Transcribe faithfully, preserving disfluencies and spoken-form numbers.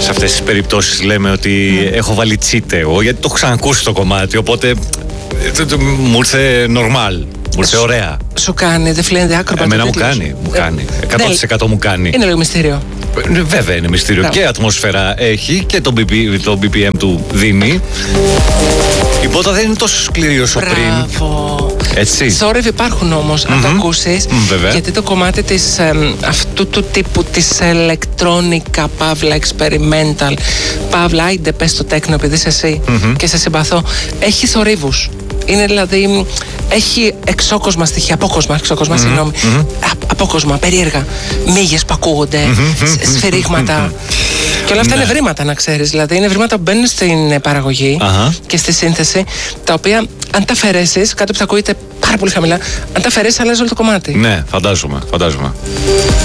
σε αυτές τις περιπτώσεις λέμε ότι mm. έχω βάλει τσίτε εγώ, γιατί το έχω ξανακούσει το κομμάτι, οπότε μου ήρθε normal. Μου ήρθε ωραία. Σου κάνει, δεν φλένεται άκρο. Εμένα μου κάνει, μου κάνει. εκατό τοις εκατό μου κάνει. Είναι λίγο μυστήριο. Βέβαια είναι μυστήριο. Yeah. Και ατμόσφαιρα έχει και το μπι πι εμ του δίνει. Η πότα δεν είναι τόσο σκληρή όσο πριν. Έτσι. Θόρυβοι υπάρχουν όμως, mm-hmm. αν το ακούσεις, mm, γιατί το κομμάτι της, ε, αυτού του τύπου της electronica, παύλα experimental, παύλα άιντε πες το τέκνο επειδή είσαι εσύ mm-hmm. και σε συμπαθώ, έχει θορύβους. Είναι δηλαδή, έχει εξώκοσμα στοιχεία, απόκοσμα, εξώκοσμα, mm-hmm. συγγνώμη, mm-hmm. Α, απόκοσμα, περίεργα, μύγες που ακούγονται, mm-hmm. σφυρίγματα. Και όλα αυτά ναι. είναι βρήματα, να ξέρεις. Δηλαδή, είναι βρήματα που μπαίνουν στην παραγωγή uh-huh. και στη σύνθεση, τα οποία, αν τα αφαιρέσεις, κάτι που θα ακούγεται πάρα πολύ χαμηλά, αν τα αφαιρέσεις, αλλάζει όλο το κομμάτι. Ναι, φαντάζομαι, φαντάζομαι.